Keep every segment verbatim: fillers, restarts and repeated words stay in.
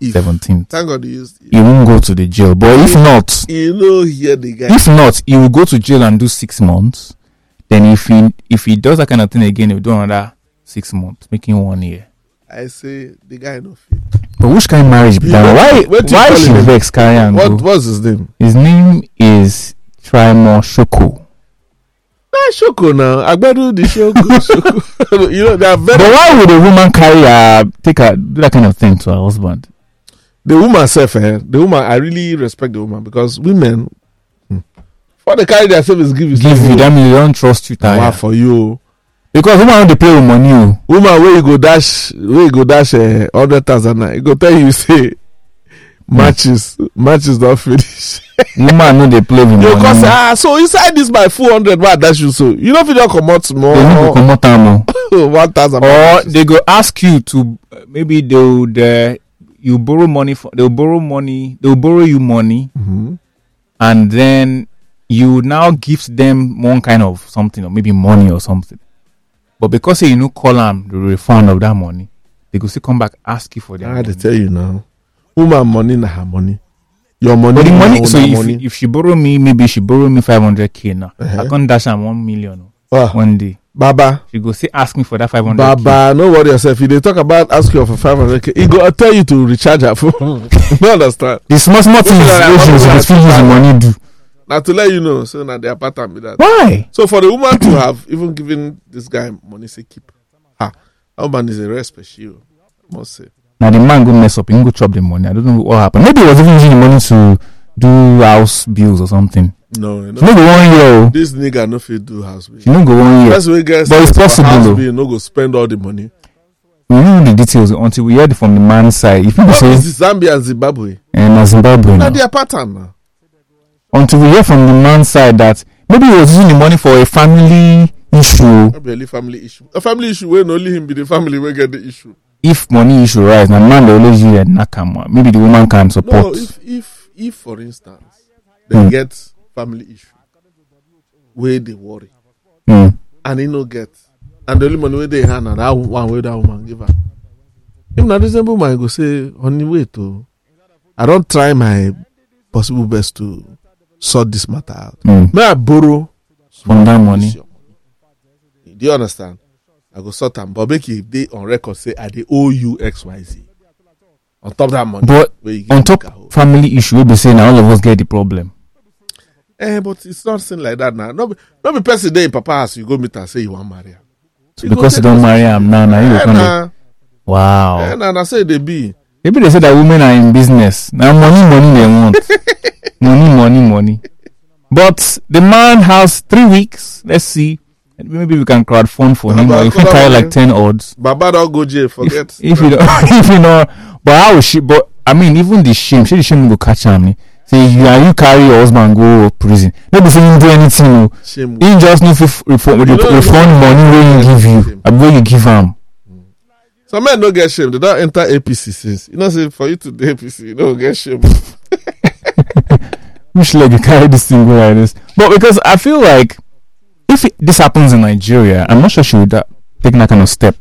seventeenth. Thank God he used. He won't go to the jail. But if not, you know, hear the guy. If not, he will go to jail and do six months. Then if he if he does that kind of thing again, he'll do another six months, making one year. I say the guy no fit. But which kind of marriage be that? Why why should vex carry and What go? what's his name? His name is Trimor Shoko. Ah, Shoko now. Agbedu the Shoko. Shoko. You know they are very. But why would a woman carry uh take a do that kind of thing to her husband? The woman herself, eh, the woman, I really respect the woman because women, hmm, for the carry themselves is give you. Give you that means they don't trust you. Wow, for you. Because woman they play with money. Oh. Woman where you go dash, where you go dash a uh, hundred thousand, you go tell you say matches, mm. matches don't finish. Woman know they play with money. Because ah, so inside this my four hundred, what dash you so you know if you don't come out more. They need to come out more. One thousand. Or they go ask you to uh, maybe they'll uh, you borrow money for they'll borrow money they'll borrow you money, mm-hmm. and then you now give them one kind of something or maybe money or something. But because you know call them the refund of that money, they go still come back ask you for their I money. had to tell you now, woman money na her money. Your money, but the money. So if, money. if she borrow me, maybe she borrow me five hundred k now. Uh-huh. I can't dash her one million oh. one day. Baba, she go say ask me for that five hundred. Baba, no worry yourself. If they talk about ask you for five hundred k, he go tell you to recharge her phone. You understand? The small small things she still use money do. Now to let you know, so now their pattern be that. Why? So for the woman to have even given this guy money, say keep. Ah, that woman is a rare special. I must say. Now the man go mess up, he go chop the money. I don't know what happened. Maybe he was even using the money to do house bills or something. No, no. She no go one year. This nigga no fit do house bill. She no go one year. That's why guys. But it's possible. House bill, no go spend all the money. We don't know the details until we heard from the man's side. If people what say is Zambia and Zimbabwe? And Zimbabwe. Now their pattern now. Until we hear from the man's side that maybe he was using the money for a family issue. Not a family issue. A family issue where only him be the family will get the issue. If money issue rise, now man they always use it nakama. Maybe the woman can support. No, if if if for instance they mm. get family issue where they worry mm. and he no get and the only money where they hand and that one way that woman give her. If not reasonable man go say on the way to I don't try my possible best to sort this matter out. Mm. May I borrow from that money? Do you understand? I go sort them, but make it they on record say I they owe you X Y Z on top of that money. But on top family issue, we be saying all of us get the problem. Eh, but it's not something like that now. Not be, not be person there in Papa house you go meet and say you want marry her. So because you don't marry him now, now you eh, gonna nah. Wow. Eh, nah, nah, say they be. Maybe they say that women are in business. Now money, money they want. money, money, money. But the man has three weeks. Let's see. Maybe we can crowdfund for him, or if we carry like ten odds. Baba don't go jail. Forget. If, if you don't, if you know, but how she? But I mean, even the shame. She the shame go catch him. Say you are you carry your husband go prison. Nobody say you do anything. No. Shame. You just need to refund refund money where you give you, and where you give him. Some men don't get shame. They don't enter A P C since. You know, say for you to do A P C, you don't get shame. Which leg you carry this thing go like this? But because I feel like if it, this happens in Nigeria, I'm not sure she would uh, take that kind of step.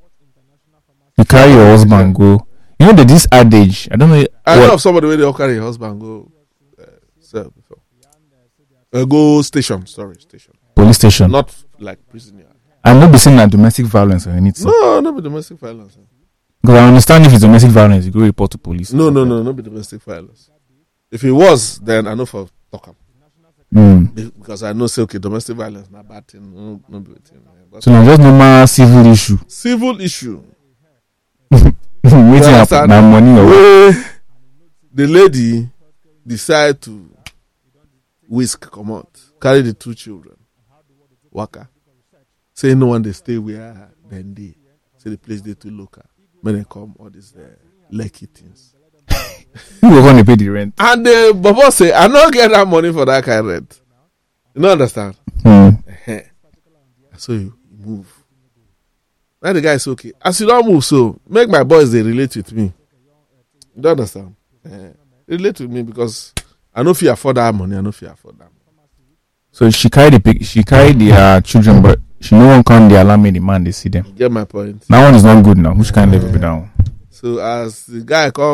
You carry your husband go. You know that this adage. I don't know. I know of somebody where they all carry your husband go. Uh, so before. Uh, go station. Sorry, station. Police station. Not like prison. Yeah. I'm not be saying that domestic violence or anything. No, not be domestic violence. Because I understand if it's domestic violence, you go report to police. No, no, no, not be domestic violence. If it was, then I know for talk. Mm. Because I know say okay, domestic violence not bad thing. No, no be thing. So now just normal civil issue. Civil issue. Waiting happen now money or the lady decide to whisk come out, carry the two children. Waka. Say no one they stay where then they say the place they too local. When they come all these uh, lucky things. Who will going to pay the rent? And the uh, Baba say, I don't get that money for that kind of rent. You don't understand? Mm. So you move. Now the guy is okay. As you don't move, so make my boys they relate with me. You don't understand? Uh, relate with me because I know if you afford that money, I know if you afford that money. So she carried the she carried the uh, children, but she no one can the alarm the man they see them. You get my point? That one is not good now. Which kind of level be down? So as the guy come